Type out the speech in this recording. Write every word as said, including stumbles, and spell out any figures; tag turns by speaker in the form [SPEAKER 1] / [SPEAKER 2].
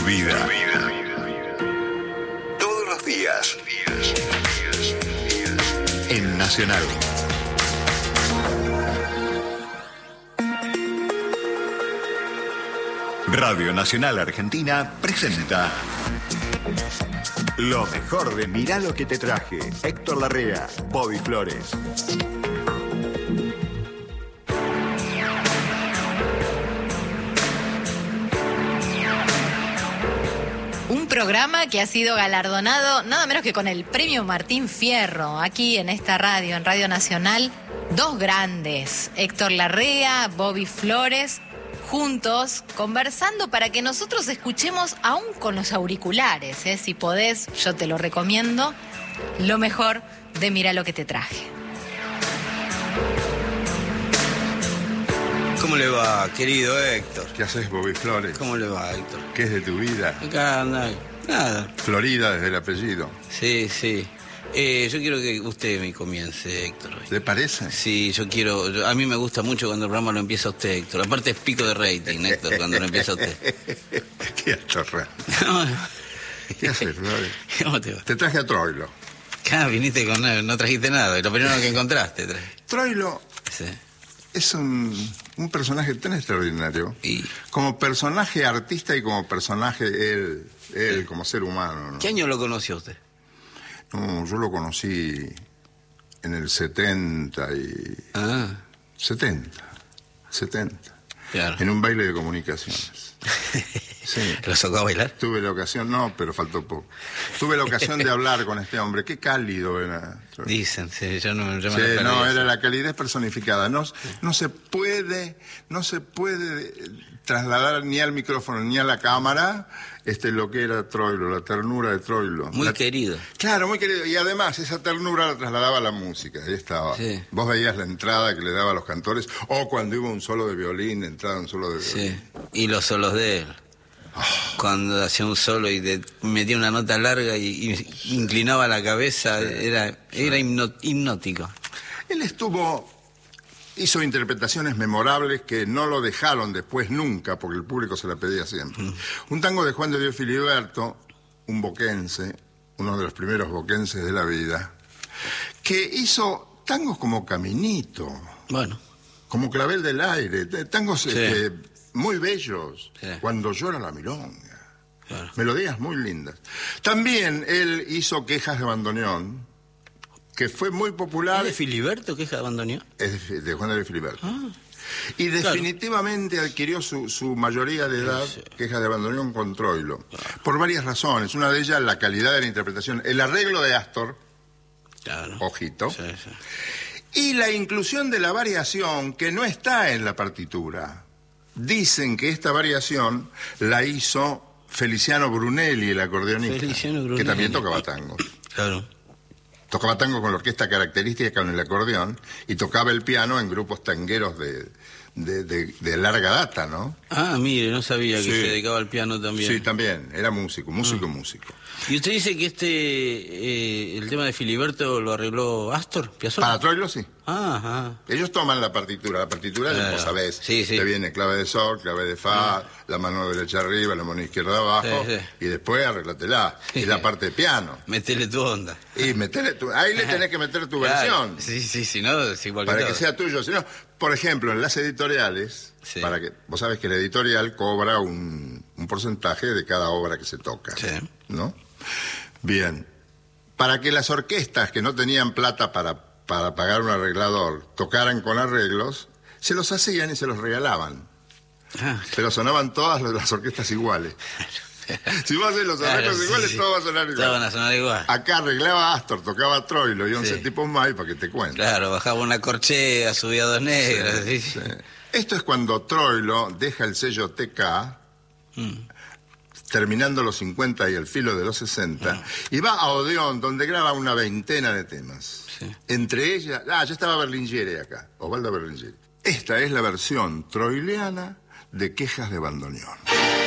[SPEAKER 1] vida. Todos los días. En Nacional. Radio Nacional Argentina presenta lo mejor de Mirá lo que te traje. Héctor Larrea, Bobby Flores.
[SPEAKER 2] Un programa que ha sido galardonado nada menos que con el premio Martín Fierro, aquí en esta radio, en Radio Nacional. Dos grandes, Héctor Larrea, Bobby Flores, juntos, conversando para que nosotros escuchemos, aún con los auriculares, ¿eh? Si podés, yo te lo recomiendo, lo mejor de Mirá lo que te traje.
[SPEAKER 3] ¿Cómo le va, querido Héctor?
[SPEAKER 4] ¿Qué haces, Bobby Flores?
[SPEAKER 3] ¿Cómo le va, Héctor?
[SPEAKER 4] ¿Qué es de tu vida?
[SPEAKER 3] Acá anda, nada.
[SPEAKER 4] Florida desde el apellido.
[SPEAKER 3] Sí, sí. Eh, yo quiero que usted me comience, Héctor.
[SPEAKER 4] ¿Le parece?
[SPEAKER 3] Sí, yo quiero... yo- a mí me gusta mucho cuando el programa lo empieza usted, Héctor. Aparte es pico de rating, Héctor, cuando lo empieza usted.
[SPEAKER 4] Qué atorra.
[SPEAKER 3] No,
[SPEAKER 4] ¿Qué haces, Flores?
[SPEAKER 3] ¿Cómo te va?
[SPEAKER 4] Te traje a Troilo.
[SPEAKER 3] Acá viniste con... no trajiste nada, lo primero que encontraste. Traje.
[SPEAKER 4] Troilo
[SPEAKER 3] Sí.
[SPEAKER 4] es un, un personaje tan extraordinario.
[SPEAKER 3] Y...
[SPEAKER 4] Como personaje artista y como personaje él, él como ser humano, ¿no?
[SPEAKER 3] ¿Qué año lo conoció usted?
[SPEAKER 4] No, yo lo conocí en el setenta y...
[SPEAKER 3] Ah,
[SPEAKER 4] setenta. setenta.
[SPEAKER 3] claro.
[SPEAKER 4] En un baile de comunicaciones. Sí.
[SPEAKER 3] ¿Lo sacó a bailar?
[SPEAKER 4] Tuve la ocasión, no, pero faltó poco. Tuve la ocasión de hablar con este hombre. Qué cálido era.
[SPEAKER 3] Dicen, sí, yo no, yo me
[SPEAKER 4] Sí,
[SPEAKER 3] lo perdí
[SPEAKER 4] no,
[SPEAKER 3] eso.
[SPEAKER 4] era la calidez personificada. No, no se puede, no se puede trasladar ni al micrófono ni a la cámara este lo que era Troilo, la ternura de Troilo.
[SPEAKER 3] Muy
[SPEAKER 4] La-
[SPEAKER 3] querido.
[SPEAKER 4] Claro, muy querido. Y además esa ternura la trasladaba a la música. Ahí estaba.
[SPEAKER 3] Sí.
[SPEAKER 4] Vos veías la entrada que le daba a los cantores, o cuando iba un solo de violín, entraba un solo de violín.
[SPEAKER 3] Sí, y los solos de él. Cuando hacía un solo y de- metía una nota larga y, y inclinaba la cabeza, era, era hipno- hipnótico.
[SPEAKER 4] Él estuvo, hizo interpretaciones memorables que no lo dejaron después nunca, porque el público se la pedía siempre.
[SPEAKER 3] Mm.
[SPEAKER 4] Un tango de Juan de Dios Filiberto, un boquense, uno de los primeros boquenses de la vida, que hizo tangos como Caminito,
[SPEAKER 3] Bueno,
[SPEAKER 4] como Clavel del Aire, t- tangos
[SPEAKER 3] Sí.
[SPEAKER 4] este, muy bellos,
[SPEAKER 3] Sí.
[SPEAKER 4] Cuando llora la milonga.
[SPEAKER 3] claro.
[SPEAKER 4] Melodías muy lindas. También él hizo Quejas de Bandoneón, que fue muy popular.
[SPEAKER 3] ¿Es de Filiberto que es abandonó?
[SPEAKER 4] Es de, de Juan de Filiberto.
[SPEAKER 3] Ah,
[SPEAKER 4] Y definitivamente adquirió su, su mayoría de edad,
[SPEAKER 3] Sí.
[SPEAKER 4] Quejas de Bandoneón con Troilo. Por varias razones. Una de ellas, la calidad de la interpretación. El arreglo de Astor,
[SPEAKER 3] claro.
[SPEAKER 4] ojito.
[SPEAKER 3] Sí, sí.
[SPEAKER 4] Y la inclusión de la variación que no está en la partitura. Dicen que esta variación la hizo Feliciano Brunelli, el acordeonista,
[SPEAKER 3] Feliciano Brunelli.
[SPEAKER 4] que también tocaba tango.
[SPEAKER 3] Claro.
[SPEAKER 4] Tocaba tango con la orquesta característica con el acordeón y tocaba el piano en grupos tangueros de, de, de- de larga data, ¿no?
[SPEAKER 3] Ah, mire, no sabía que
[SPEAKER 4] Sí.
[SPEAKER 3] se dedicaba al piano también.
[SPEAKER 4] Sí, también. Era músico, músico, músico.
[SPEAKER 3] Y usted dice que este, eh, el tema de Filiberto lo arregló Astor, Piazzolla.
[SPEAKER 4] Para Troilo, sí.
[SPEAKER 3] Ah, ah.
[SPEAKER 4] Ellos toman la partitura. La partitura,
[SPEAKER 3] Claro.
[SPEAKER 4] vos sabés,
[SPEAKER 3] Sí, sí.
[SPEAKER 4] te viene clave de sol, clave de fa, la mano derecha arriba, la mano izquierda abajo,
[SPEAKER 3] Sí, sí.
[SPEAKER 4] y después arreglatela.
[SPEAKER 3] Sí.
[SPEAKER 4] Y la parte de piano.
[SPEAKER 3] Metele tu onda.
[SPEAKER 4] Y metele tu, ahí le tenés que meter tu
[SPEAKER 3] Claro.
[SPEAKER 4] versión.
[SPEAKER 3] Sí, sí, si no, es igual
[SPEAKER 4] Para
[SPEAKER 3] que
[SPEAKER 4] que
[SPEAKER 3] todo.
[SPEAKER 4] sea tuyo. Si no, por ejemplo, en las editoriales,
[SPEAKER 3] Sí.
[SPEAKER 4] para que vos sabés que la editorial cobra un, un porcentaje de cada obra que se toca.
[SPEAKER 3] Sí.
[SPEAKER 4] ¿No? Bien. Para que las orquestas que no tenían plata para, para pagar un arreglador tocaran con arreglos, se los hacían y se los regalaban.
[SPEAKER 3] Ah,
[SPEAKER 4] Pero sonaban todas las orquestas iguales. Si vos haces los
[SPEAKER 3] claro,
[SPEAKER 4] arreglos
[SPEAKER 3] sí,
[SPEAKER 4] iguales,
[SPEAKER 3] sí.
[SPEAKER 4] todo va a sonar igual.
[SPEAKER 3] Todos van a sonar igual.
[SPEAKER 4] Acá arreglaba Astor, tocaba Troilo y once
[SPEAKER 3] Sí.
[SPEAKER 4] tipos más, y para que te cuente.
[SPEAKER 3] Claro, bajaba una corchea, subía dos negras. Sí, sí.
[SPEAKER 4] Sí. Esto es cuando Troilo deja el sello T K,
[SPEAKER 3] Mm.
[SPEAKER 4] terminando los cincuenta y el filo de los sesenta, y va a Odeón, donde graba una veintena de temas.
[SPEAKER 3] Sí.
[SPEAKER 4] Entre ellas, ah, ya estaba Berlinghieri acá, Osvaldo Berlinghieri. Esta es la versión troiliana de Quejas de Bandoneón.